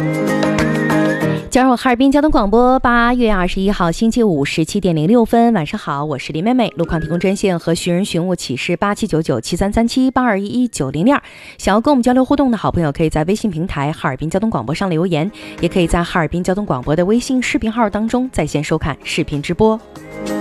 加入哈尔滨交通广播，8月21号星期五17点06分，晚上好，我是林美美。路况提供专线和寻人寻物启事8799733782119002。想要跟我们交流互动的好朋友，可以在微信平台哈尔滨交通广播上留言，也可以在哈尔滨交通广播的微信视频号当中在线收看视频直播。